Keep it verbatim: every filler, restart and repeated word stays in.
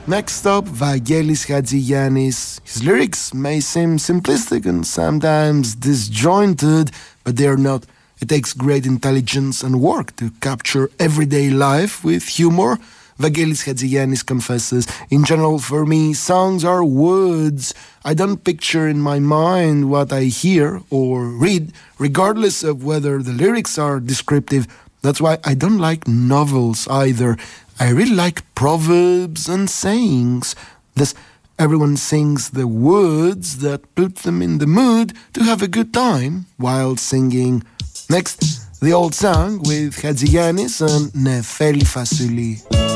Next up, Vangelis Hadjiyannis. His lyrics may seem simplistic and sometimes disjointed, but they are not. It takes great intelligence and work to capture everyday life with humor. Vangelis Hadjiyannis confesses, in general, for me, songs are words. I don't picture in my mind what I hear or read, regardless of whether the lyrics are descriptive. That's why I don't like novels either. I really like proverbs and sayings. Thus, everyone sings the words that put them in the mood to have a good time while singing. Next, the old song with Hadjiyannis and Nefeli Fasuli.